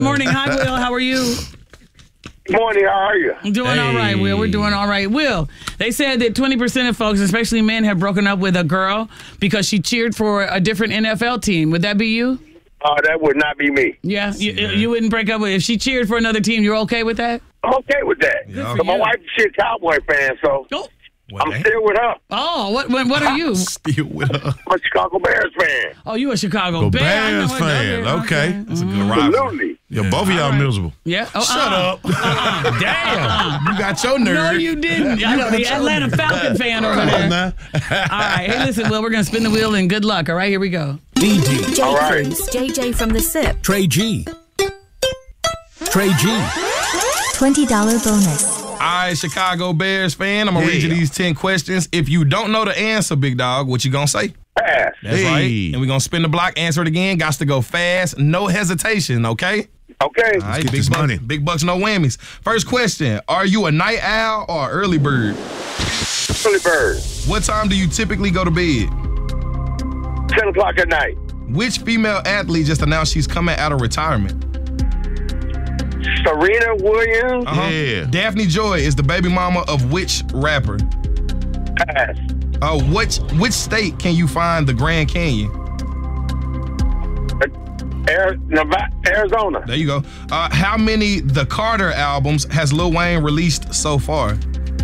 Morning. Hi, Will. How are you? Morning, how are you? Doing all right, Will. We're doing all right. Will, they said that 20% of folks, especially men, have broken up with a girl because she cheered for a different NFL team. Would that be you? That would not be me. Yeah, you wouldn't break up with if she cheered for another team. You're okay with that? I'm okay with that. Yeah. So my wife's a Cowboy fan, so I'm still with her. Oh, what are you? Still with her. I'm a Chicago Bears fan. Oh, you a Chicago Bears fan. Okay. That's a good rivalry. Absolutely. Yeah, both of y'all miserable. Yeah. Oh, Shut up. Damn. You got your nerd. No, you didn't. I know the Atlanta Falcon fan over there. All right. Hey, listen, Will, we're going to spin the wheel and good luck. All right, here we go. BD. All right. JJ from the SIP. Trey G. Trey G. $20 bonus. All right, Chicago Bears fan, I'm going to read you these 10 questions. If you don't know the answer, big dog, what you going to say? Pass. That's right. And we're going to spin the block, answer it again. Got to go fast, no hesitation, okay? Okay. All right, get this money. Big bucks, no whammies. First question, are you a night owl or an early bird? Early bird. What time do you typically go to bed? 10 o'clock at night. Which female athlete just announced she's coming out of retirement? Serena Williams. Yeah. Daphne Joy is the baby mama of which rapper? Pass. Which state can you find the Grand Canyon? Arizona. There you go. How many The Carter albums has Lil Wayne released so far?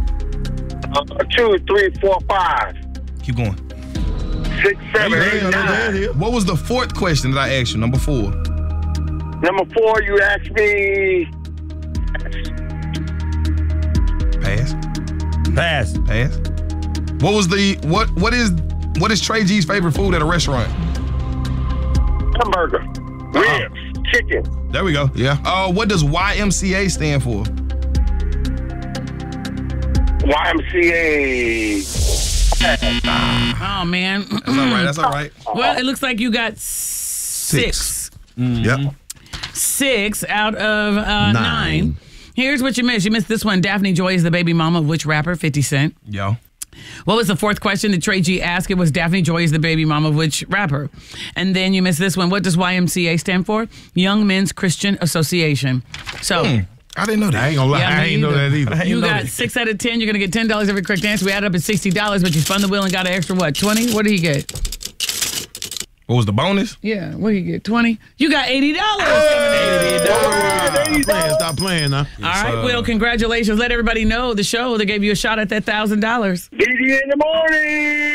2, 3, 4, 5, Keep going. 6, 7, 8, 9. What was the fourth question that I asked you? Number 4. Number 4, you asked me. Pass. What was what is Trey G's favorite food at a restaurant? Hamburger. Ribs. Chicken. There we go. Yeah. What does YMCA stand for? YMCA. Oh, man. That's all right. Well, it looks like you got 6. Yep. 6 out of 9. Here's what you missed. You missed this one. Daphne Joy is the baby mama of which rapper? 50 Cent. Yo. What was the fourth question that Trey G asked? It was Daphne Joy is the baby mama of which rapper? And then you missed this one. What does YMCA stand for? Young Men's Christian Association. So... I didn't know that. I ain't gonna lie. Yeah, I ain't know that either. You got 6 out of 10. You're going to get $10 every correct answer. We added up at $60, but you spun the wheel and got an extra, what, 20? What did he get? What was the bonus? Yeah, what did he get, 20? You got $80. Stop playing now. All right, Will, congratulations. Let everybody know the show that gave you a shot at that $1,000. BD in the morning.